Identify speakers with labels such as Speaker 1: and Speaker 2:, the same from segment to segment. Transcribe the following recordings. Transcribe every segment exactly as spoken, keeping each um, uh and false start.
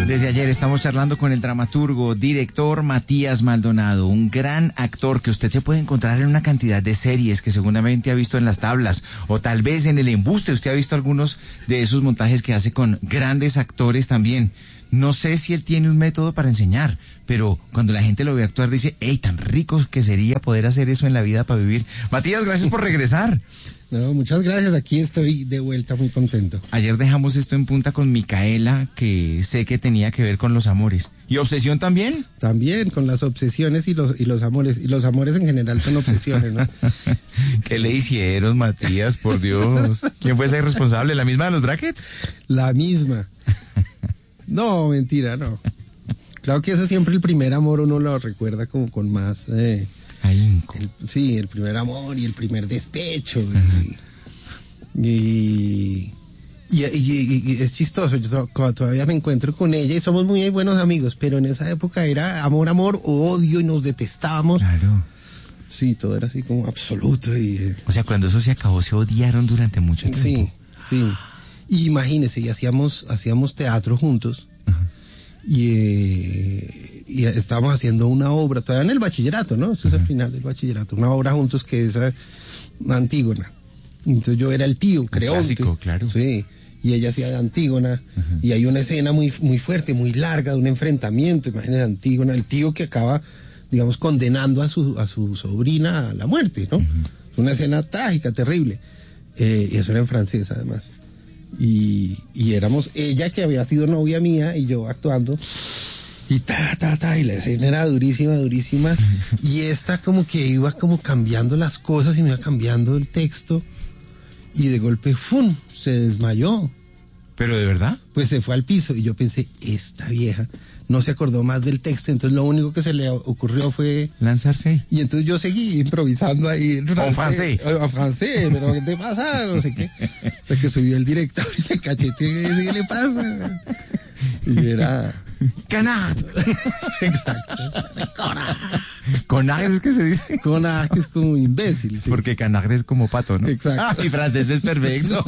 Speaker 1: Desde ayer estamos charlando con el dramaturgo, director Matías Maldonado, un gran actor que usted se puede encontrar en una cantidad de series que seguramente ha visto en las tablas, o tal vez en el embuste. Usted ha visto algunos de esos montajes que hace con grandes actores también. No sé si él tiene un método para enseñar, pero cuando la gente lo ve actuar dice, ¡ey, tan rico que sería poder hacer eso en la vida para vivir! Matías, gracias por regresar.
Speaker 2: No, muchas gracias, aquí estoy de vuelta muy contento.
Speaker 1: Ayer dejamos esto en punta con Micaela, que sé que tenía que ver con los amores. ¿Y obsesión también?
Speaker 2: También, con las obsesiones y los y los amores. Y los amores en general son obsesiones, ¿no?
Speaker 1: ¿Qué le hicieron, Matías? Por Dios. ¿Quién fue ese responsable? ¿La misma de los brackets?
Speaker 2: La misma. No, mentira, no. Claro que ese siempre el primer amor uno lo recuerda como con más... Eh,
Speaker 1: ahínco.
Speaker 2: El, sí, el primer amor y el primer despecho. Y, y, y, y, y es chistoso, yo todavía me encuentro con ella y somos muy buenos amigos, pero en esa época era amor, amor o odio y nos detestábamos.
Speaker 1: Claro.
Speaker 2: Sí, todo era así como absoluto. Y, eh,
Speaker 1: o sea, cuando eso se acabó, se odiaron durante mucho tiempo.
Speaker 2: Sí, sí. Y imagínese, y hacíamos, hacíamos teatro juntos. Uh-huh. Y, eh, y estábamos haciendo una obra, todavía en el bachillerato, ¿no? Eso uh-huh. es al final del bachillerato, una obra juntos que es uh, Antígona. Entonces yo era el tío, Creonte.
Speaker 1: Clásico, claro.
Speaker 2: Sí, y ella hacía de Antígona. Uh-huh. Y hay una escena muy, muy fuerte, muy larga, de un enfrentamiento. Imagínate, Antígona, el tío que acaba, digamos, condenando a su, a su sobrina a la muerte, ¿no? Uh-huh. Es una escena trágica, terrible. Eh, y eso era en francés, además. Y, y éramos ella que había sido novia mía y yo actuando y ta, ta, ta, y la escena era durísima, durísima y esta como que iba como cambiando las cosas y me iba cambiando el texto y de golpe ¡fum! Se desmayó.
Speaker 1: ¿Pero de verdad?
Speaker 2: Pues se fue al piso y yo pensé, esta vieja no se acordó más del texto, entonces lo único que se le ocurrió fue...
Speaker 1: lanzarse.
Speaker 2: Y entonces yo seguí improvisando ahí en
Speaker 1: francés.
Speaker 2: En francés, pero ¿qué te pasa? No sé qué. Hasta que subió el director y me cacheteó y me dice, ¿qué le pasa? Y era...
Speaker 1: Canard.
Speaker 2: Exacto.
Speaker 1: Canard. Canard es que se dice.
Speaker 2: Canard, que es como imbécil. Sí.
Speaker 1: Porque canard es como pato, ¿no?
Speaker 2: Exacto.
Speaker 1: Ah, mi francés es perfecto.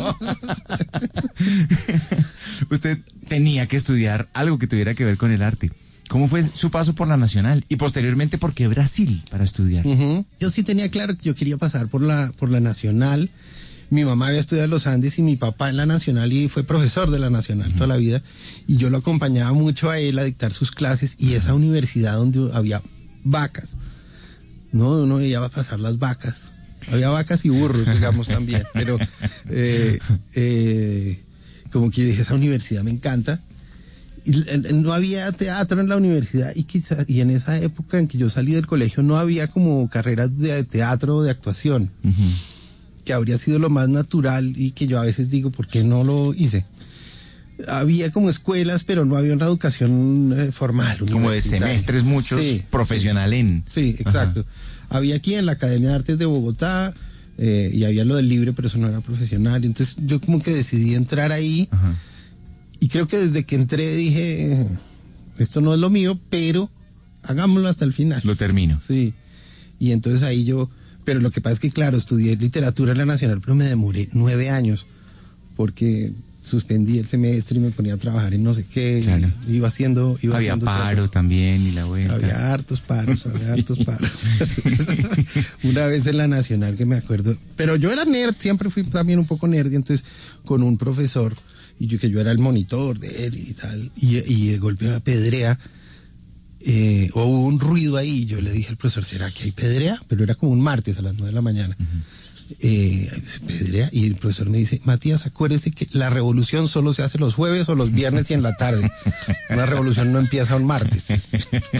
Speaker 1: Usted tenía que estudiar algo que tuviera que ver con el arte. ¿Cómo fue su paso por la Nacional? Y posteriormente, ¿por qué Brasil para estudiar?
Speaker 2: Uh-huh. Yo sí tenía claro que yo quería pasar por la, por la Nacional. Mi mamá había estudiado en los Andes y mi papá en la Nacional y fue profesor de la Nacional uh-huh. toda la vida. Y yo lo acompañaba mucho a él a dictar sus clases y uh-huh. esa universidad donde había vacas. No, uno veía pasar las vacas. Había vacas y burros, digamos, también. Pero eh, eh, como que yo dije, esa universidad me encanta. Y no había teatro en la universidad y quizás, y en esa época en que yo salí del colegio no había como carreras de teatro o de actuación. Uh-huh. Que habría sido lo más natural y que yo a veces digo, ¿por qué no lo hice? Había como escuelas, pero no había una educación eh, formal.
Speaker 1: Como de semestres muchos, sí, profesional en.
Speaker 2: Sí, exacto. Ajá. Había aquí en la Academia de Artes de Bogotá eh, y había lo del libre, pero eso no era profesional. Entonces yo como que decidí entrar ahí. Ajá. Y creo que desde que entré dije, esto no es lo mío, pero hagámoslo hasta el final.
Speaker 1: Lo termino.
Speaker 2: Sí. Y entonces ahí yo... Pero lo que pasa es que, claro, estudié literatura en la Nacional, pero me demoré nueve años, porque suspendí el semestre y me ponía a trabajar en no sé qué, claro. y iba haciendo... Iba
Speaker 1: había
Speaker 2: haciendo
Speaker 1: paro
Speaker 2: teatro.
Speaker 1: También y la vuelta.
Speaker 2: Había hartos paros, había
Speaker 1: sí.
Speaker 2: hartos paros. Una vez en la Nacional que me acuerdo, pero yo era nerd, siempre fui también un poco nerd, y entonces con un profesor, y yo que yo era el monitor de él y tal, y, y de golpe me apedrea. Eh, o hubo un ruido ahí, yo le dije al profesor, ¿será que hay pedrea? Pero era como un martes a las nueve de la mañana. Uh-huh. eh, pedrea, y el profesor me dice, Matías, acuérdese que la revolución solo se hace los jueves o los viernes y en la tarde. Una revolución no empieza un martes.